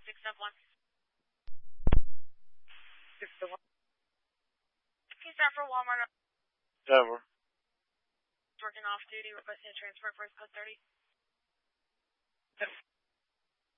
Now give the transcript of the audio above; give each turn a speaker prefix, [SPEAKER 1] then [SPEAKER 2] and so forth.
[SPEAKER 1] 671.
[SPEAKER 2] 671.
[SPEAKER 1] Can you start for Walmart?
[SPEAKER 2] Over.
[SPEAKER 1] Working off duty, requesting a transport for his post 30.